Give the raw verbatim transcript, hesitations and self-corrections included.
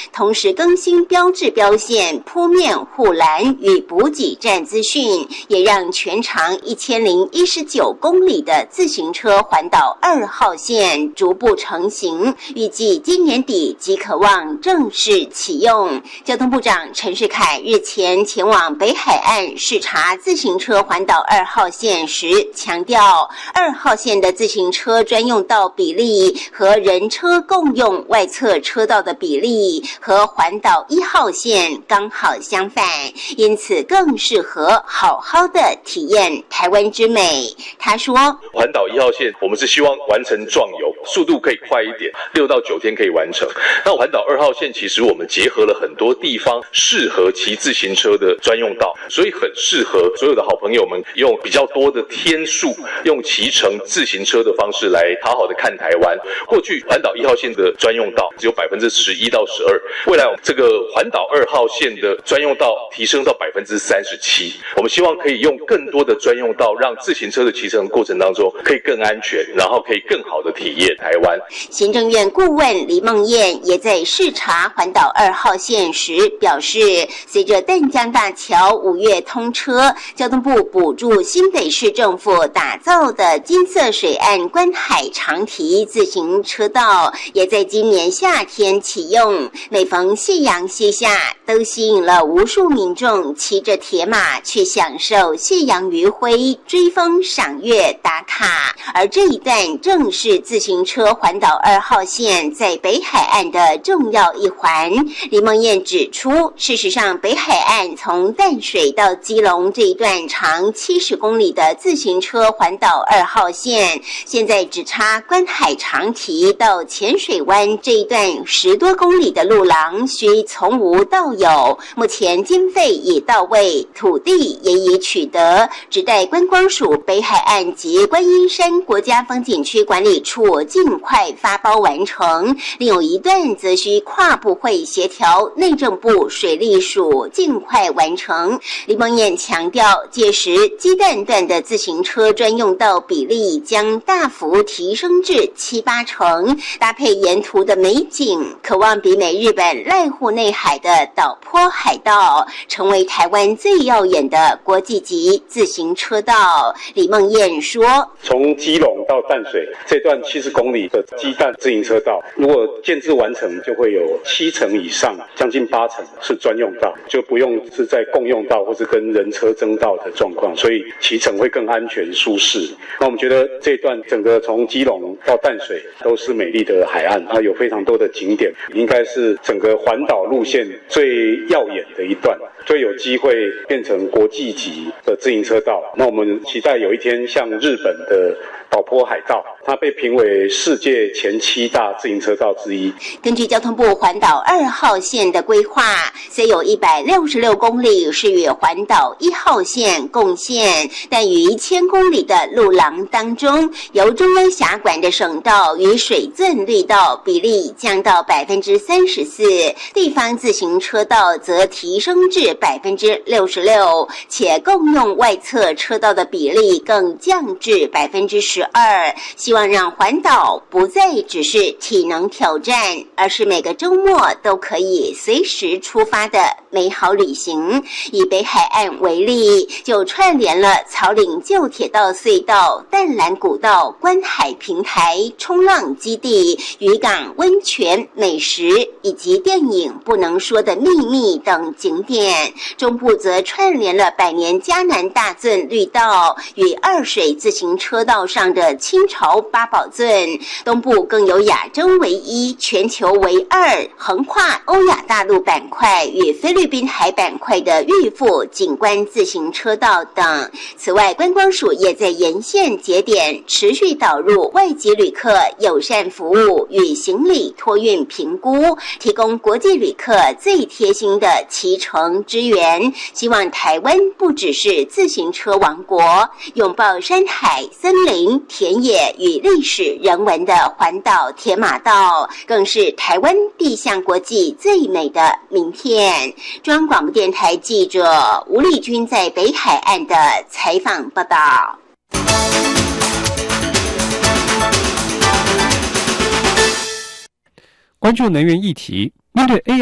同时更新标志标线、铺面护栏与补给站资讯，也让全长一千零一十九公里的自行车环岛二号线逐步成型，预计今年底即可望正式启用。交通部长陈世凯日前前往北海岸视察自行车环岛二号线时强调，二号线的自行车专用道比例和人车共用外侧车道的比例和环岛一号线刚好相反，因此更适合好好的体验台湾之美。他说， 环岛一号线我们是希望完成壮游，速度可以快一点，六到九天可以完成。那环岛二号线其实我们结合了很多地方适合骑自行车的专用道，所以很适合所有的好朋友们用比较多的天数，用骑乘自行车的方式来好好的看台湾。过去环岛一号线的专用道只有百分之十一到十二，未来这个环岛二号线的专用道提升到百分之三十七。我们希望可以用更多的专用道，让自行车的骑乘过程当中可以更安全，然后可以更好的体验台湾。 行政院顾问李梦燕也在视察环岛二号线时表示，随着淡江大桥五月通车，交通部补助新北市政府打造的金色水岸观海长堤自行车道也在今年夏天启用，每逢夕阳西下，都吸引了无数民众骑着铁马去享受夕阳余晖、追风赏月打卡。而这一段正是自行车环岛二号线在北海岸的重要一环。李梦燕指出，事实上北海岸从淡水到基隆这一段长七十公里的自行车环岛二号线，现在只差观海长堤到浅水湾这一段十多公里的路廊需从无到有，目前经费已到位，土地也已取得，只待观光署北海岸及观音山国家风景区管理处尽快发包完成。另有一段则需跨部会协调，内政部水利署尽快完成。李梦燕强调，届时鸡蛋段的自行车专用道比例将大幅提升至七八成，搭配沿途的美景，可望媲美日本濑户内海的岛坡海道，成为台湾最耀眼的国际级自行车道。李梦燕说， 从基隆到淡水这段七十公里的鸡蛋自行车道，如果建制完成，就会有七成以上，将近八成是专用道，就不用是在共用道或是跟人车争道的状况，所以骑乘会更安全舒适。那我们觉得这段整个从基隆到淡水都是美丽的海岸，它有非常多的景点，应该是整个环岛路线最耀眼的一段，最有机会变成国际级的自行车道。那我们期待有一天像日本的岛坡海道，它被评为世界前七大自行车道之一。 根据交通部环岛二号线的规划，虽有一百六十六公里是与环岛一号线共线，但于一千公里的路廊当中，由中央辖管的省道与水圳绿道比例降到百分之三十四，地方自行车道则提升至百分之六十六，且共用外侧车道的比例更降至百分之十二。希望让环岛不再只是体能挑战，而是每个周末都可以随时出发的美好旅行。以北海岸为例，就串联了草岭旧铁道隧道、淡蓝古道、观海平台、冲浪基地、渔港温泉、美食以及电影《不能说的秘密》等景点。中部则串联了百年嘉南大圳绿道与二水自行车道上的清朝八宝圳，东部更有亚洲唯一、全球唯二横跨欧亚大陆板块与菲律宾海板块的玉富景观自行车道等。此外，观光署也在沿线节点持续导入外籍旅客友善服务与行李托运评估，提供国际旅客最贴心的骑乘支援。希望台湾不只是自行车王国，拥抱山海、森林、田野与历史人文的环岛铁马道，更是台湾递向国际最美的名片。中央广播电台记者吴丽君在北海岸的采访报道。 关注能源议题，面对 A I